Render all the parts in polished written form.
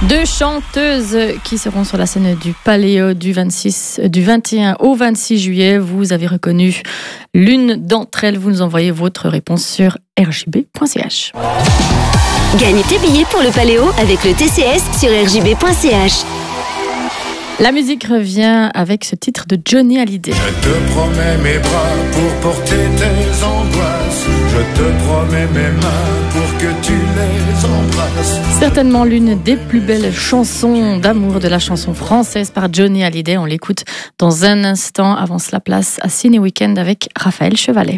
Deux chanteuses qui seront sur la scène du Paléo du 21 au 26 juillet. Vous avez reconnu l'une d'entre elles. Vous nous envoyez votre réponse sur rjb.ch. Gagne tes billets pour le Paléo avec le TCS sur rjb.ch. La musique revient avec ce titre de Johnny Hallyday. Je te promets mes bras pour porter tes angoisses. Je te promets mes mains pour que tu les embrasses. Certainement l'une des plus belles chansons d'amour de la chanson française par Johnny Hallyday. On l'écoute dans un instant. Avant cela, place à Ciné Weekend avec Raphaël Chevalet.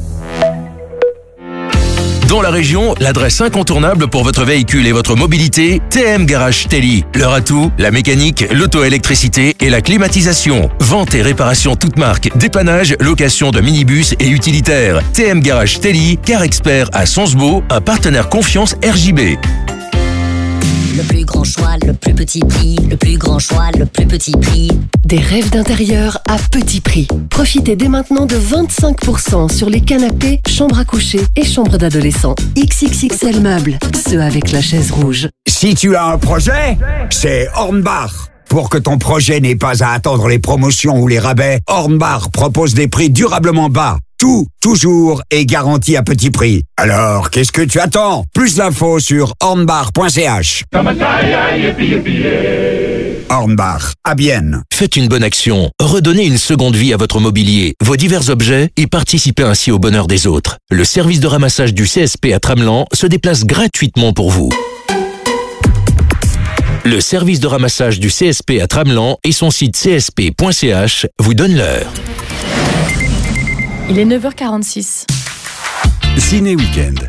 Dans la région, l'adresse incontournable pour votre véhicule et votre mobilité, TM Garage Telly. Leur atout, la mécanique, l'auto-électricité et la climatisation. Vente et réparation toutes marques, dépannage, location de minibus et utilitaires. TM Garage Telly, car expert à Sonsbeau, un partenaire confiance RJB. Le plus grand choix, le plus petit prix. Le plus grand choix, le plus petit prix. Des rêves d'intérieur à petit prix. Profitez dès maintenant de 25% sur les canapés, chambres à coucher et chambres d'adolescents. XXXL Meubles, ceux avec la chaise rouge. Si tu as un projet, c'est Hornbach. Pour que ton projet n'ait pas à attendre les promotions ou les rabais, Hornbach propose des prix durablement bas. Tout, toujours, est garanti à petit prix. Alors, qu'est-ce que tu attends? Plus d'infos sur hornbach.ch. Hornbach, à Bienne. Faites une bonne action. Redonnez une seconde vie à votre mobilier, vos divers objets et participez ainsi au bonheur des autres. Le service de ramassage du CSP à Tramelan se déplace gratuitement pour vous. Le service de ramassage du CSP à Tramelan et son site csp.ch vous donnent l'heure. Il est 9h46. Ciné Weekend.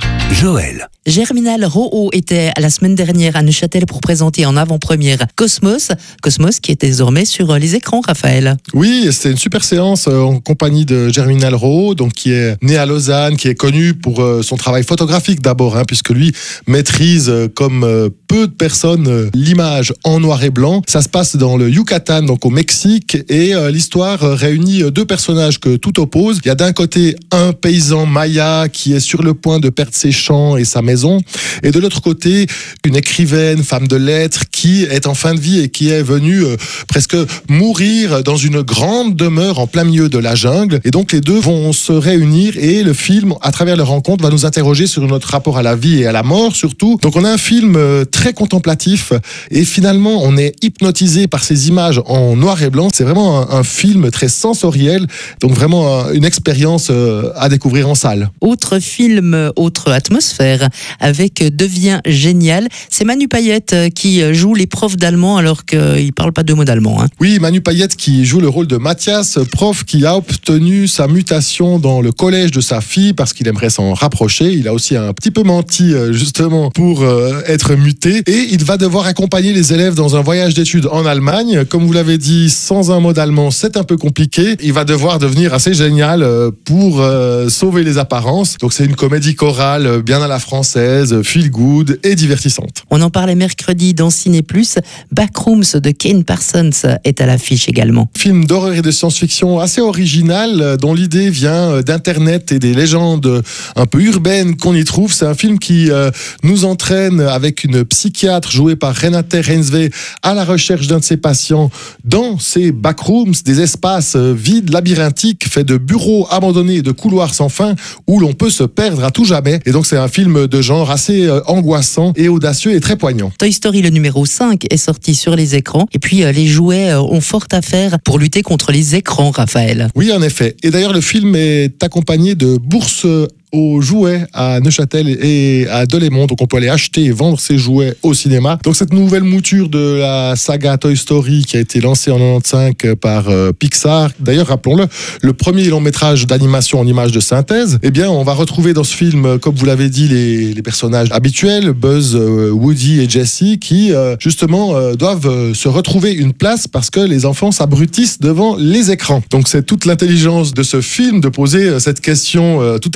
Joël. Germinal Roho était la semaine dernière à Neuchâtel pour présenter en avant-première Cosmos. Cosmos qui est désormais sur les écrans, Raphaël. Oui, c'était une super séance en compagnie de Germinal Roho, donc qui est né à Lausanne, qui est connu pour son travail photographique d'abord, puisque lui maîtrise comme peu de personnes l'image en noir et blanc. Ça se passe dans le Yucatan, donc au Mexique, et l'histoire réunit deux personnages que tout oppose. Il y a d'un côté un paysan maya qui est sur le point de perdre ses champs et sa maison, et de l'autre côté une écrivaine, femme de lettres qui est en fin de vie et qui est venue presque mourir dans une grande demeure en plein milieu de la jungle, et donc les deux vont se réunir et le film, à travers leur rencontre, va nous interroger sur notre rapport à la vie et à la mort surtout. Donc on a un film très contemplatif et finalement on est hypnotisé par ces images en noir et blanc. C'est vraiment un film très sensoriel, donc vraiment une expérience à découvrir en salle. Autre film, autre atmosphère avec Devient génial. C'est Manu Payette qui joue les profs d'allemand alors qu'il ne parle pas deux mots d'allemand. Oui, Manu Payette qui joue le rôle de Mathias, prof qui a obtenu sa mutation dans le collège de sa fille parce qu'il aimerait s'en rapprocher. Il a aussi un petit peu menti justement pour être muté, et il va devoir accompagner les élèves dans un voyage d'études en Allemagne. Comme vous l'avez dit, sans un mot d'allemand, c'est un peu compliqué. Il va devoir devenir assez génial pour sauver les apparences. Donc c'est une comédie chorale bien à la française, feel good et divertissante. On en parlait mercredi dans Ciné Plus. Backrooms de Kane Parsons est à l'affiche également. Film d'horreur et de science-fiction assez original, dont l'idée vient d'Internet et des légendes un peu urbaines qu'on y trouve. C'est un film qui nous entraîne avec une psychiatre jouée par Renate Reinsve à la recherche d'un de ses patients dans ces backrooms, des espaces vides, labyrinthiques, faits de bureaux abandonnés et de couloirs sans fin où l'on peut se perdre à tout jamais. Et donc c'est un film de genre assez angoissant et audacieux et très poignant. Toy Story, le numéro 5, est sorti sur les écrans. Et puis les jouets ont fort à faire pour lutter contre les écrans, Raphaël. Oui, en effet. Et d'ailleurs, le film est accompagné de bourses aux jouets à Neuchâtel et à Delémont, donc on peut aller acheter et vendre ces jouets au cinéma. Donc cette nouvelle mouture de la saga Toy Story qui a été lancée en 95 par Pixar, d'ailleurs rappelons-le, le premier long métrage d'animation en images de synthèse, eh bien on va retrouver dans ce film, comme vous l'avez dit, les personnages habituels, Buzz, Woody et Jessie, qui justement doivent se retrouver une place parce que les enfants s'abrutissent devant les écrans. Donc c'est toute l'intelligence de ce film de poser cette question tout à fait d'actualité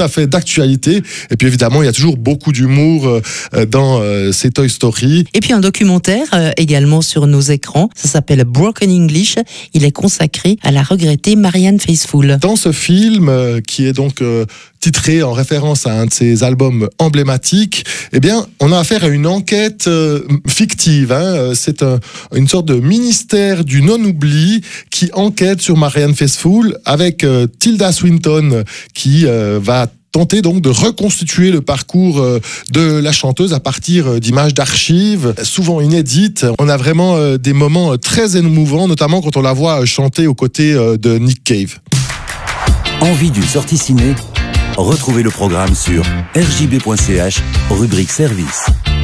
d'actualité. Et puis évidemment, il y a toujours beaucoup d'humour dans ces Toy Story. Et puis un documentaire également sur nos écrans. Ça s'appelle Broken English. Il est consacré à la regrettée Marianne Faithfull. Dans ce film, qui est donc titré en référence à un de ses albums emblématiques, eh bien, on a affaire à une enquête fictive. C'est une sorte de ministère du non-oubli qui enquête sur Marianne Faithfull avec Tilda Swinton qui va tenter donc de reconstituer le parcours de la chanteuse à partir d'images d'archives, souvent inédites. On a vraiment des moments très émouvants, notamment quand on la voit chanter aux côtés de Nick Cave. Envie d'une sortie ciné ? Retrouvez le programme sur rjb.ch, rubrique service.